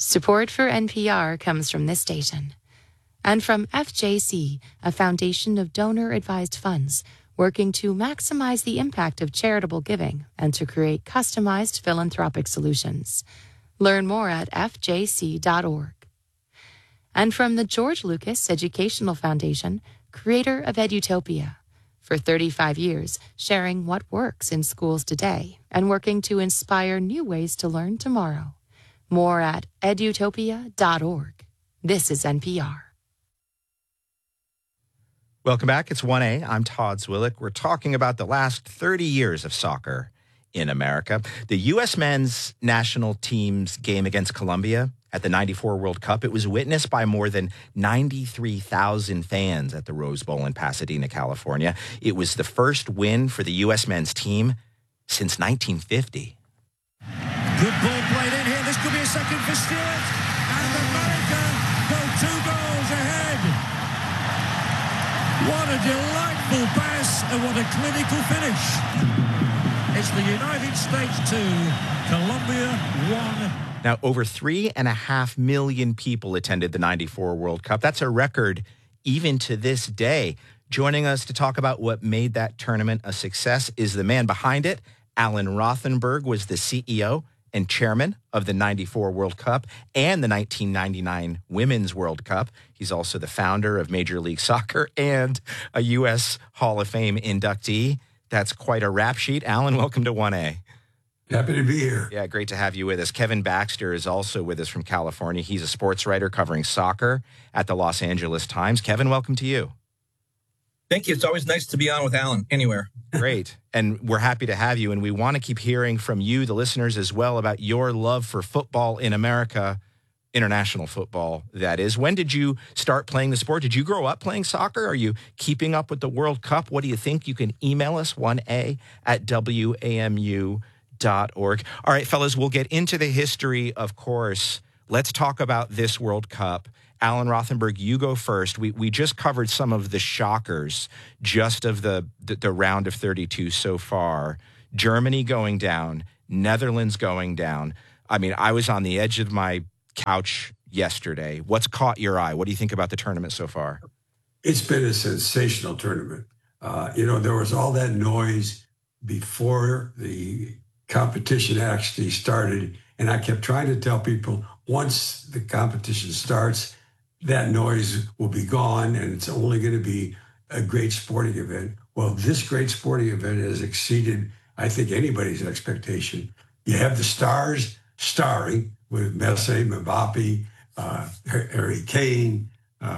Support for NPR comes from this station and from FJC, a foundation of donor-advised funds working to maximize the impact of charitable giving and to create customized philanthropic solutions. Learn more at fjc.org. And from the George Lucas Educational Foundation, creator of Edutopia. For 35 years, sharing what works in schools today and working to inspire new ways to learn tomorrow. More at edutopia.org. This is NPR. Welcome back. It's 1A. I'm Todd Zwillich. We're talking about the last 30 years of soccer in America. The U.S. men's national team's game against Colombia at the 94 World Cup, it was witnessed by more than 93,000 fans at the Rose Bowl in Pasadena, California. It was the first win for the U.S. men's team since 1950. Good ball played in here. This could be a second for Stewart. And America go 2 goals ahead. What a delightful pass and what a clinical finish. It's the United States 2, Colombia 1. Now, over 3.5 million people attended the 94 World Cup. That's a record even to this day. Joining us to talk about what made that tournament a success is the man behind it. Alan Rothenberg was the CEO and chairman of the 94 World Cup and the 1999 Women's World Cup. He's also the founder of Major League Soccer and a U.S. Hall of Fame inductee. That's quite a rap sheet. Alan, welcome to 1A. Happy to be here. Yeah, great to have you with us. Kevin Baxter is also with us from California. He's a sports writer covering soccer at the Los Angeles Times. Kevin, welcome to you. Thank you. It's always nice to be on with Alan anywhere. Great. And we're happy to have you. And we want to keep hearing from you, the listeners, as well, about your love for football in America, international football, that is. When did you start playing the sport? Did you grow up playing soccer? Are you keeping up with the World Cup? What do you think? You can email us, 1A@WAMU.org. All right, fellas, we'll get into the history, of course. Let's talk about this World Cup. Alan Rothenberg, you go first. We just covered some of the shockers just of the round of 32 so far. Germany going down, Netherlands going down. I mean, I was on the edge of my couch yesterday. What's caught your eye? What do you think about the tournament so far? It's been a sensational tournament. There was all that noise before the competition actually started. And I kept trying to tell people, once the competition starts, that noise will be gone and it's only going to be a great sporting event. Well, this great sporting event has exceeded, I think, anybody's expectation. You have the stars starring with Messi, Mbappe, Harry Kane,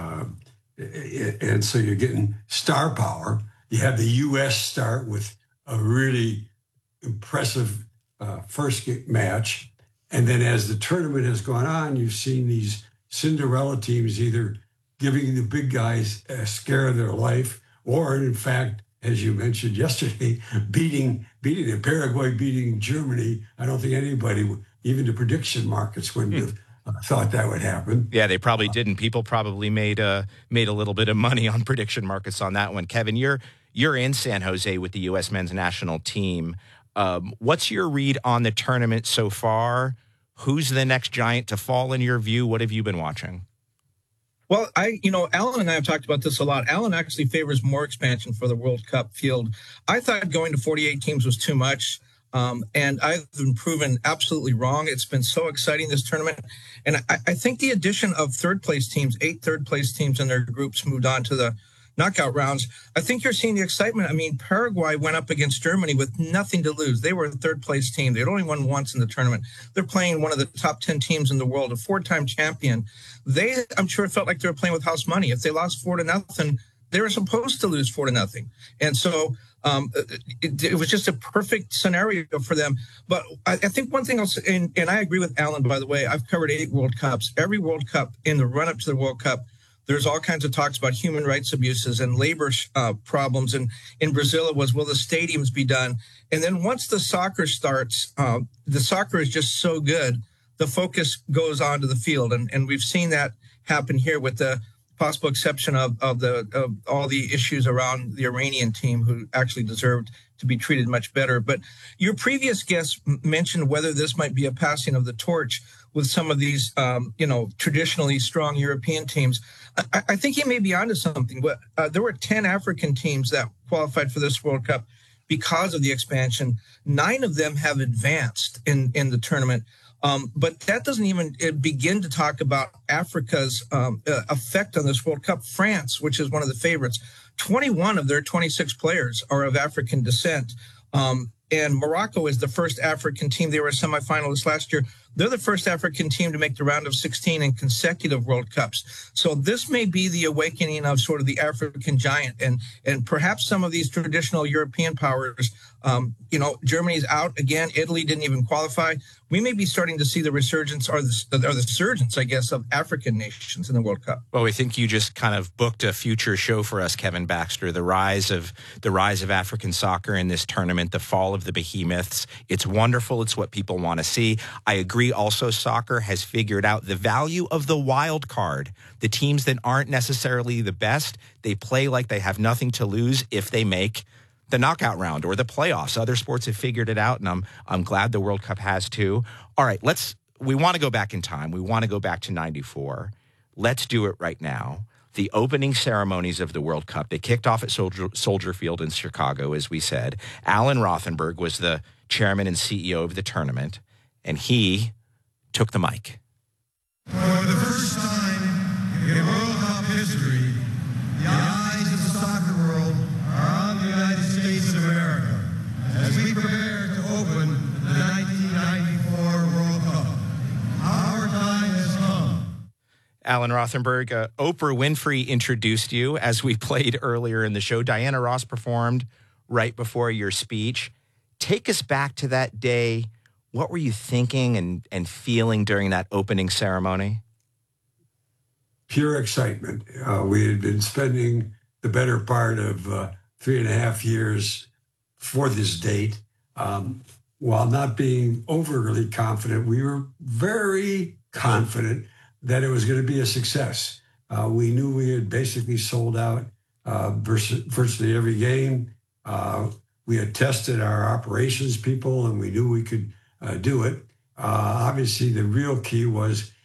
and so you're getting star power. You have the U.S. start with a really impressive first match. And then as the tournament has gone on, you've seen these Cinderella teams either giving the big guys a scare of their life, or in fact, as you mentioned yesterday, beating Paraguay, beating Germany. I don't think anybody, even the prediction markets, wouldn't have thought that would happen. Yeah, they probably didn't. People probably made a little bit of money on prediction markets on that one. Kevin, you're in San Jose with the U.S. men's national team. What's your read on the tournament so far? Who's the next giant to fall in your view? What have you been watching? Well, Alan and I have talked about this a lot. Alan actually favors more expansion for the World Cup field. I thought going to 48 teams was too much, and I've been proven absolutely wrong. It's been so exciting, this tournament. And I think the addition of third-place teams, 8 third-place teams in their groups moved on to the knockout rounds. I think you're seeing the excitement. I mean, Paraguay went up against Germany with nothing to lose. They were a third-place team. They'd only won once in the tournament. They're playing one of the top 10 teams in the world, a 4-time champion. They, I'm sure, felt like they were playing with house money. If they lost 4-0, they were supposed to lose 4-0. And so it was just a perfect scenario for them. But I think one thing else, and I agree with Alan, by the way, I've covered 8 World Cups. Every World Cup in the run-up to the World Cup, there's all kinds of talks about human rights abuses and labor problems. And in Brazil, it was, will the stadiums be done? And then once the soccer starts, the soccer is just so good, the focus goes onto the field. And we've seen that happen here with the possible exception of all the issues around the Iranian team, who actually deserved to be treated much better. But your previous guest mentioned whether this might be a passing of the torch with some of these, traditionally strong European teams. I think he may be onto something. But there were 10 African teams that qualified for this World Cup because of the expansion. 9 of them have advanced in the tournament. But that doesn't even begin to talk about Africa's effect on this World Cup. France, which is one of the favorites, 21 of their 26 players are of African descent. And Morocco is the first African team. They were semifinalists last year. They're the first African team to make the round of 16 in consecutive World Cups. So this may be the awakening of sort of the African giant, and perhaps some of these traditional European powers. Germany's out again. Italy didn't even qualify. We may be starting to see the resurgence or the surgence, I guess, of African nations in the World Cup. Well, I think you just kind of booked a future show for us, Kevin Baxter. The rise of African soccer in this tournament, the fall of the behemoths. It's wonderful. It's what people want to see. I agree. Also, soccer has figured out the value of the wild card. The teams that aren't necessarily the best, they play like they have nothing to lose if they make the knockout round or the playoffs. Other sports have figured it out, and I'm glad the World Cup has too. All right, we want to go back in time. We want to go back to 94. Let's do it right now. The opening ceremonies of the World Cup, they kicked off at Soldier Field in Chicago, as we said. Alan Rothenberg was the chairman and CEO of the tournament, and he took the mic. For the first time in World Cup history, the eyes of the soccer world are on the United States of America as we prepare to open the 1994 World Cup. Our time has come. Alan Rothenberg, Oprah Winfrey introduced you as we played earlier in the show. Diana Ross performed right before your speech. Take us back to that day. What were you thinking and feeling during that opening ceremony? Pure excitement. We had been spending the better part of 3.5 years for this date. While not being overly confident, we were very confident that it was going to be a success. We knew we had basically sold out virtually every game. We had tested our operations people, and we knew we could do it. Obviously, the real key was